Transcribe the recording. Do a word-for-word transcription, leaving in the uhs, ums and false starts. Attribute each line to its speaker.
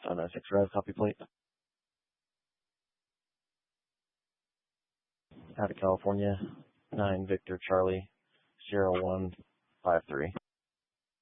Speaker 1: on that six Red, copy plate. Out of California, nine Victor Charlie, zero one five three.